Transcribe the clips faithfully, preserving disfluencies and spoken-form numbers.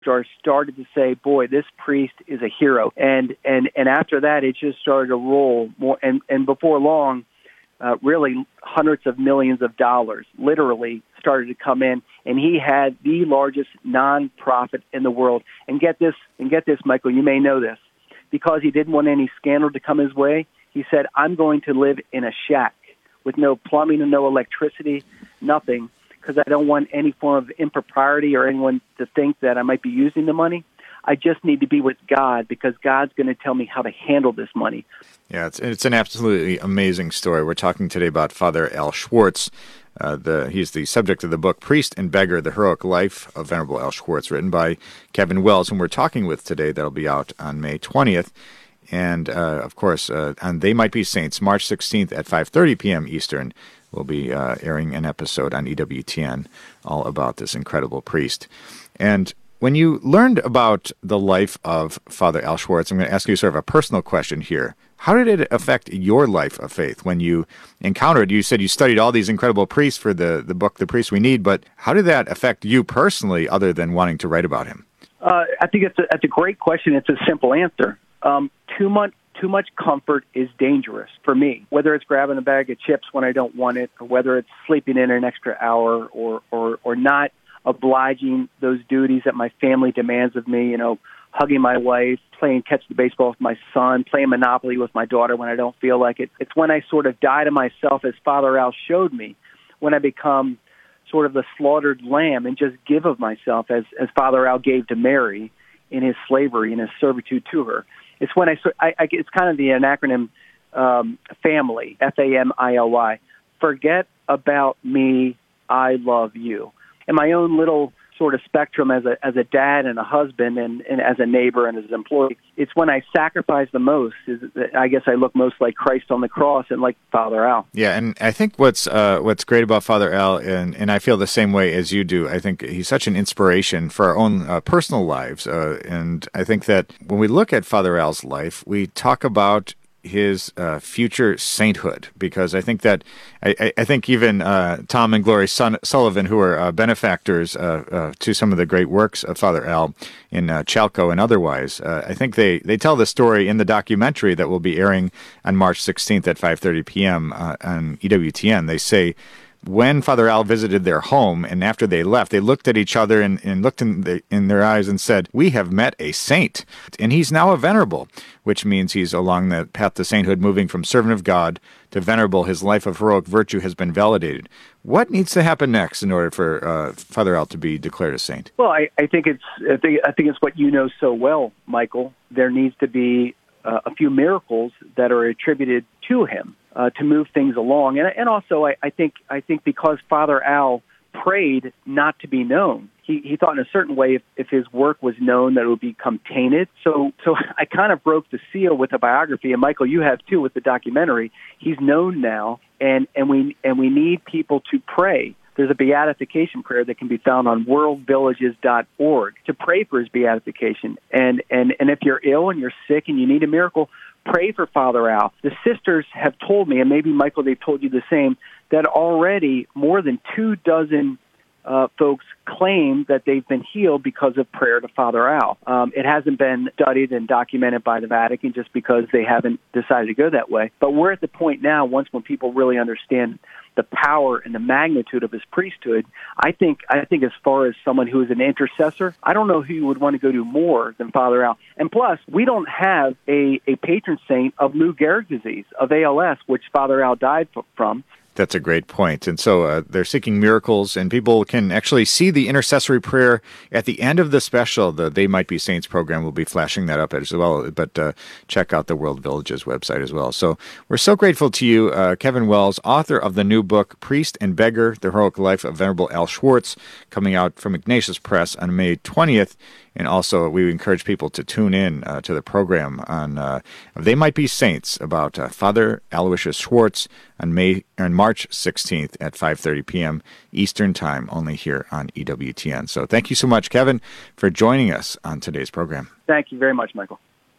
stars started to say, boy, this priest is a hero. And and, and after that, it just started to roll more. And, and before long, uh, really hundreds of millions of dollars literally started to come in. And he had the largest nonprofit in the world. And get this, and get this, Michael, you may know this. Because he didn't want any scandal to come his way, he said, I'm going to live in a shack with no plumbing and no electricity, nothing, because I don't want any form of impropriety or anyone to think that I might be using the money. I just need to be with God because God's going to tell me how to handle this money. Yeah, it's it's an absolutely amazing story. We're talking today about Father Al Schwartz. Uh, the he's the subject of the book Priest and Beggar, The Heroic Life of Venerable Al Schwartz, written by Kevin Wells, whom we're talking with today. That'll be out on May twentieth. And, uh, of course, uh, on They Might Be Saints, March sixteenth at five thirty p.m. Eastern, we'll be uh, airing an episode on E W T N all about this incredible priest. And when you learned about the life of Father Al Schwartz, I'm going to ask you sort of a personal question here. How did it affect your life of faith when you encountered, you said you studied all these incredible priests for the, the book, The Priest We Need, but how did that affect you personally other than wanting to write about him? Uh, I think it's a, it's a great question. It's a simple answer. Um, too much too much comfort is dangerous for me, whether it's grabbing a bag of chips when I don't want it, or whether it's sleeping in an extra hour, or, or, or not obliging those duties that my family demands of me, you know, hugging my wife, playing catch the baseball with my son, playing Monopoly with my daughter when I don't feel like it. It's when I sort of die to myself, as Father Al showed me, when I become sort of the slaughtered lamb and just give of myself, as, as Father Al gave to Mary in his slavery and his servitude to her. It's when I, I, I it's kind of the acronym um, FAMILY, F A M I L Y. Forget about me, I love you. And my own little sort of spectrum as a as a dad and a husband and, and as a neighbor and as an employee, it's when I sacrifice the most. Is that I guess I look most like Christ on the cross and like Father Al. Yeah, and I think what's uh, what's great about Father Al, and, and I feel the same way as you do, I think he's such an inspiration for our own uh, personal lives. Uh, and I think that when we look at Father Al's life, we talk about his uh, future sainthood, because I think that I, I think even uh, Tom and Glory Son- Sullivan, who are uh, benefactors uh, uh, to some of the great works of Father Al in uh, Chalco and otherwise, uh, I think they, they tell the story in the documentary that will be airing on March sixteenth at five thirty p.m. Uh, on E W T N. They say, when Father Al visited their home and after they left, they looked at each other and, and looked in, the, in their eyes and said, we have met a saint. And he's now a venerable, which means he's along the path to sainthood, moving from servant of God to venerable. His life of heroic virtue has been validated. What needs to happen next in order for uh, Father Al to be declared a saint? Well, I, I think it's I think, I think it's what you know so well, Michael. There needs to be uh, a few miracles that are attributed to him. Uh, to move things along, and and also I, I think I think because Father Al prayed not to be known, he he thought in a certain way if, if his work was known that it would become tainted. So so I kind of broke the seal with the biography, and Michael, you have too with the documentary. He's known now, and and we and we need people to pray. There's a beatification prayer that can be found on world villages dot org to pray for his beatification. And and and if you're ill and you're sick and you need a miracle, pray for Father Al. The sisters have told me, and maybe, Michael, they've told you the same, that already more than two dozen uh, folks claim that they've been healed because of prayer to Father Al. Um, it hasn't been studied and documented by the Vatican just because they haven't decided to go that way. But we're at the point now, once when people really understand the power and the magnitude of his priesthood, I think I think as far as someone who is an intercessor, I don't know who you would want to go to more than Father Al. And plus, we don't have a, a patron saint of Lou Gehrig's disease, of A L S, which Father Al died f- from. That's a great point. And so uh, they're seeking miracles, and people can actually see the intercessory prayer at the end of the special. The They Might Be Saints program will be flashing that up as well, but uh, check out the World Villages website as well. So we're so grateful to you, uh, Kevin Wells, author of the new book, Priest and Beggar, The Heroic Life of Venerable Al Schwartz, coming out from Ignatius Press on May twentieth. And also, we encourage people to tune in uh, to the program on uh, They Might Be Saints about uh, Father Aloysius Schwartz on May on March sixteenth at five thirty p.m. Eastern Time, only here on E W T N. So thank you so much, Kevin, for joining us on today's program. Thank you very much, Michael.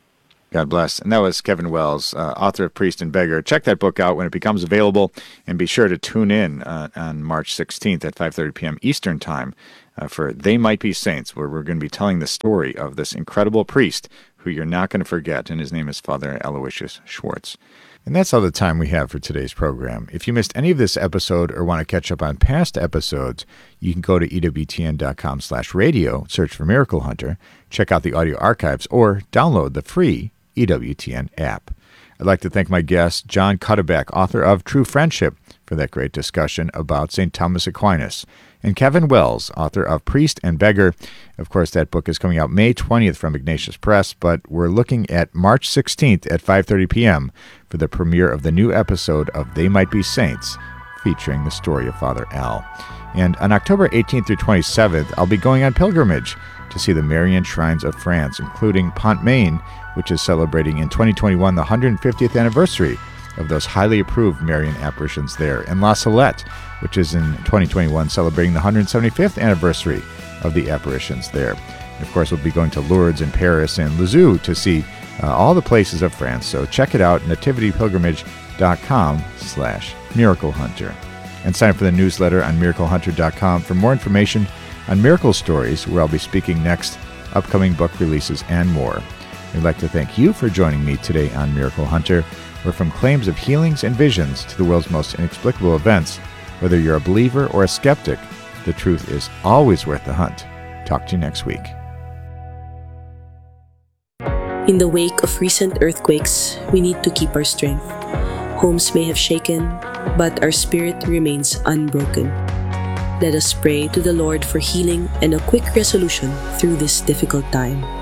God bless. And that was Kevin Wells, uh, author of Priest and Beggar. Check that book out when it becomes available, and be sure to tune in uh, on March sixteenth at five thirty p.m. Eastern Time uh, for They Might Be Saints, where we're going to be telling the story of this incredible priest who you're not going to forget, and his name is Father Aloysius Schwartz. And that's all the time we have for today's program. If you missed any of this episode or want to catch up on past episodes, you can go to ewtn.com slash radio, search for Miracle Hunter, check out the audio archives, or download the free E W T N app. I'd like to thank my guest, John Cuddeback, author of True Friendship, for that great discussion about Saint Thomas Aquinas, and Kevin Wells, author of Priest and Beggar. Of course, that book is coming out May twentieth from Ignatius Press, but we're looking at March sixteenth at five thirty p.m. for the premiere of the new episode of They Might Be Saints, featuring the story of Father Al. And on October eighteenth through twenty-seventh, I'll be going on pilgrimage to see the Marian shrines of France, including Pont-Main, which is celebrating in twenty twenty-one the one hundred fiftieth anniversary of those highly approved Marian apparitions there, and La Salette, which is in twenty twenty-one celebrating the one hundred seventy-fifth anniversary of the apparitions there. And of course, we'll be going to Lourdes and Paris and Lisieux to see uh, all the places of France. So check it out, nativitypilgrimage.com slash Miracle Hunter. And sign up for the newsletter on miracle hunter dot com for more information on miracle stories, where I'll be speaking next, upcoming book releases, and more. I'd like to thank you for joining me today on Miracle Hunter, where from claims of healings and visions to the world's most inexplicable events, whether you're a believer or a skeptic, the truth is always worth the hunt. Talk to you next week. In the wake of recent earthquakes, we need to keep our strength. Homes may have shaken, but our spirit remains unbroken. Let us pray to the Lord for healing and a quick resolution through this difficult time.